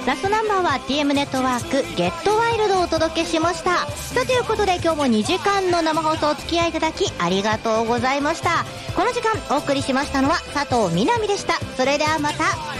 ラストナンバーは TM ネットワークゲットワイルドをお届けしました。さあということで今日も2時間の生放送お付き合いいただきありがとうございました。この時間お送りしましたのは佐藤みなみでした。それではまた。